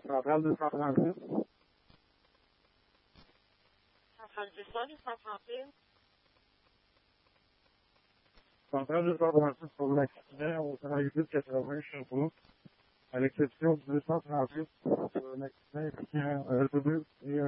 Centrale 236. Centrale 236. Centrale 236 pour l'accident au 3880 Sherbrooke. À l'exception du 238 pour un accident impliquant un autobus et un